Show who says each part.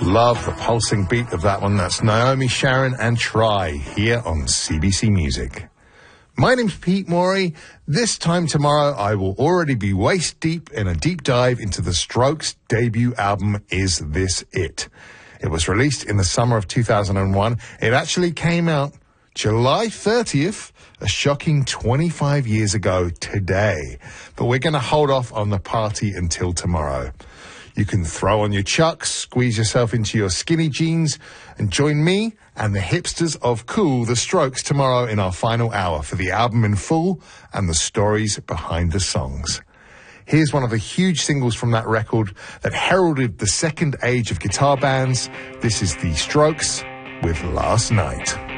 Speaker 1: Love the pulsing beat of that one. That's Naomi, Sharon and Try here on CBC Music. My name's Pete Morey. This time tomorrow, I will already be waist deep in a deep dive into the Strokes' debut album, Is This It? It was released in the summer of 2001. It actually came out July 30th, a shocking 25 years ago today. But we're going to hold off on the party until tomorrow. You can throw on your chucks, squeeze yourself into your skinny jeans, and join me and the hipsters of cool, the Strokes, tomorrow in our final hour for the album in full and the stories behind the songs. Here's one of the huge singles from that record that heralded the second age of guitar bands. This is the Strokes with Last Night.